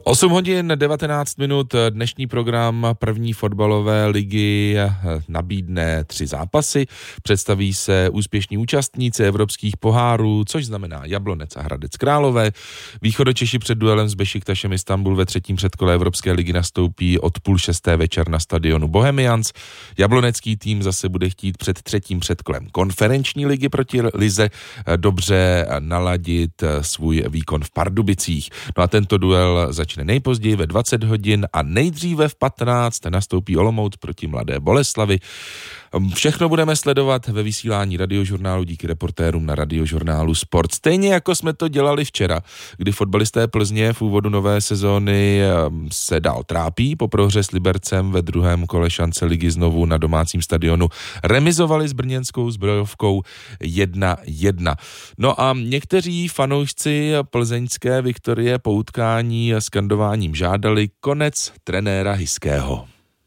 8 hodin 19 minut, dnešní program první fotbalové ligy nabídne 3 zápasy. Představí se úspěšní účastníci evropských pohárů, což znamená Jablonec a Hradec Králové. Východočeši před duelem s Bešiktašem Istanbul ve 3. předkole Evropské ligy nastoupí od 5:30 večer na stadionu Bohemians. Jablonecký tým zase bude chtít před 3. předkolem konferenční ligy proti Lize dobře naladit svůj výkon v Pardubicích. No a tento duel začne nejpozději ve 20 hodin a nejdříve v 15 nastoupí Olomouc proti Mladé Boleslavi. Všechno budeme sledovat ve vysílání Radiožurnálu díky reportérům na Radiožurnálu Sport. Stejně jako jsme to dělali včera, kdy fotbalisté Plzně v úvodu nové sezóny se dál trápí. Po prohře s Libercem ve druhém kole šance ligy znovu na domácím stadionu remizovali s brněnskou Zbrojovkou 1-1. No a někteří fanoušci plzeňské Viktorie po utkání skandováním žádali konec trenéra Hyského.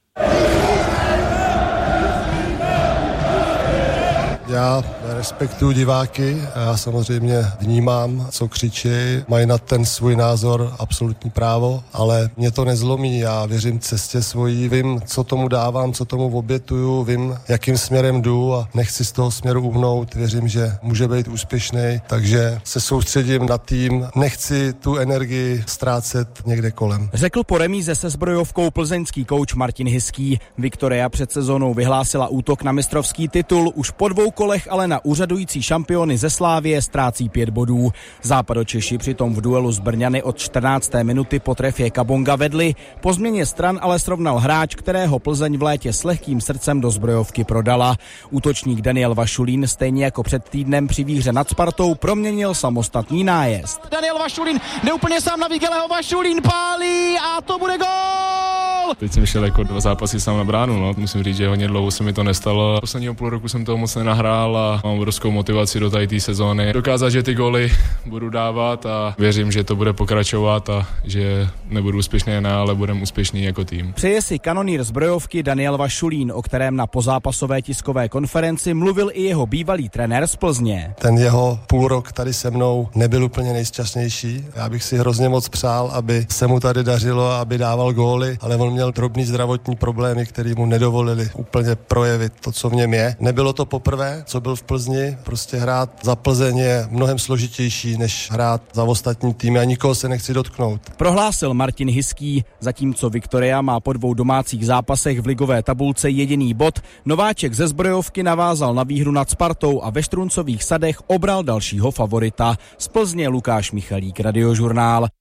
Já respektuju diváky a já samozřejmě vnímám, co křičí, mají na ten svůj názor absolutní právo, ale mě to nezlomí, já věřím cestě svojí, vím, co tomu dávám, co tomu obětuju, vím, jakým směrem jdu a nechci z toho směru uhnout, věřím, že může být úspěšný, takže se soustředím na tým, nechci tu energii ztrácet někde kolem. Řekl po remíze se Zbrojovkou plzeňský kouč Martin Hyský. Viktoria před sezónou vyhlásila útok na mistrovský titul, už po 2 kolech ale na úřadující šampiony ze Slávie ztrácí 5 bodů. Západočeši přitom v duelu s Brňany od 14. minuty po trefě Kabonga vedli. Po změně stran ale srovnal hráč, kterého Plzeň v létě s lehkým srdcem do Zbrojovky prodala. Útočník Daniel Vašulín stejně jako před týdnem při výhře nad Spartou proměnil samostatný nájezd. Daniel Vašulín jde úplně sám na Vigeleho, Vašulín pálí a to bude gól! Teď jsem šel jako 2 zápasy sám na bránu, no. Musím říct, že hodně dlouho se mi to nestalo. Posledního půl roku jsem toho moc nenahrál a mám obrovskou motivaci do té sezóny. Dokázat, že ty góly budu dávat a věřím, že to bude pokračovat a že nebudu úspěšný jen, ale budeme úspěšný jako tým. Přeje si kanonýr Zbrojovky Daniel Vašulín, o kterém na pozápasové tiskové konferenci mluvil i jeho bývalý trenér z Plzně. Ten jeho půl rok tady se mnou nebyl úplně nejšťastnější. Já bych si hrozně moc přál, aby se mu tady dařilo, aby dával góly, ale on měl drobný zdravotní problémy, které mu nedovolili úplně projevit to, co v něm je. Nebylo to poprvé, co byl v Plzni, prostě hrát za Plzeň je mnohem složitější, než hrát za ostatní týmy a nikoho se nechci dotknout. Prohlásil Martin Hyský, zatímco Viktoria má po 2 domácích zápasech v ligové tabulce jediný bod, nováček ze Zbrojovky navázal na výhru nad Spartou a ve Štruncových Sadech obral dalšího favorita. Z Plzně Lukáš Michalík, Radiožurnál.